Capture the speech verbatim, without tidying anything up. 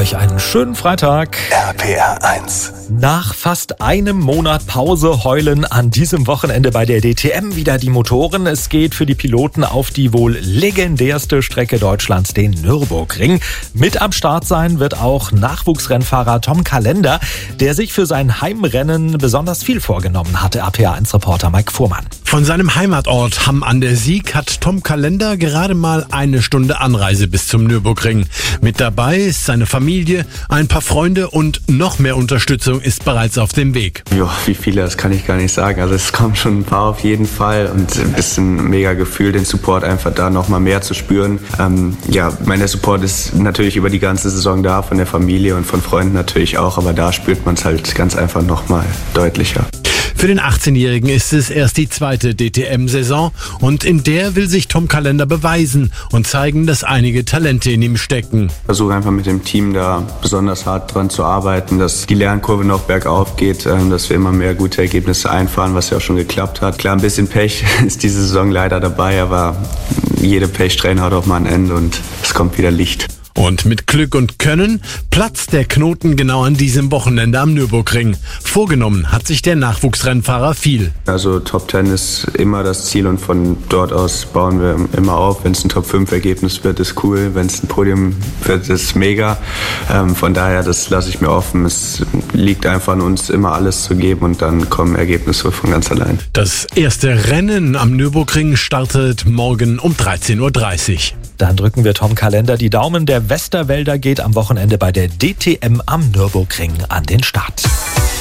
euch einen schönen Freitag. R P R eins. Nach fast einem Monat Pause heulen an diesem Wochenende bei der D T M wieder die Motoren. Es geht für die Piloten auf die wohl legendärste Strecke Deutschlands, den Nürburgring. Mit am Start sein wird auch Nachwuchsrennfahrer Tom Kalender, der sich für sein Heimrennen besonders viel vorgenommen hatte. R P R eins Reporter Mike Fuhrmann. Von seinem Heimatort Hamm an der Sieg hat Tom Kalender gerade mal eine Stunde Anreise bis zum Nürburgring. Mit dabei ist seine Familie, ein paar Freunde und noch mehr Unterstützung ist bereits auf dem Weg. Ja, wie viele, das kann ich gar nicht sagen. Also es kommen schon ein paar auf jeden Fall und es ist ein mega Gefühl, den Support einfach da noch mal mehr zu spüren. Ähm, ja, mein Support ist natürlich über die ganze Saison da, von der Familie und von Freunden natürlich auch, aber da spürt man es halt ganz einfach noch mal deutlicher. Für den achtzehnjährigen ist es erst die zweite D T M-Saison und in der will sich Tom Kalender beweisen und zeigen, dass einige Talente in ihm stecken. Ich versuche einfach mit dem Team da besonders hart dran zu arbeiten, dass die Lernkurve noch bergauf geht, dass wir immer mehr gute Ergebnisse einfahren, was ja auch schon geklappt hat. Klar, ein bisschen Pech ist diese Saison leider dabei, aber jede Pechsträhne hat auch mal ein Ende und es kommt wieder Licht. Und mit Glück und Können platzt der Knoten genau an diesem Wochenende am Nürburgring. Vorgenommen hat sich der Nachwuchsrennfahrer viel. Also Top Ten ist immer das Ziel und von dort aus bauen wir immer auf. Wenn es ein Top fünf Ergebnis wird, ist cool. Wenn es ein Podium wird, ist mega. Ähm, von daher, das lasse ich mir offen. Es liegt einfach an uns, immer alles zu geben und dann kommen Ergebnisse von ganz allein. Das erste Rennen am Nürburgring startet morgen um dreizehn Uhr dreißig. Dann drücken wir Tom Kalender die Daumen. Der Westerwälder geht am Wochenende bei der D T M am Nürburgring an den Start.